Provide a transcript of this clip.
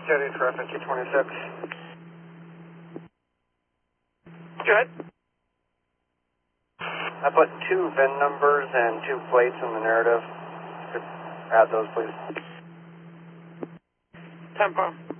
Jetty for FNQ26. Go ahead. I put 2 VIN numbers and 2 plates in the narrative. Add those, please. 10-4.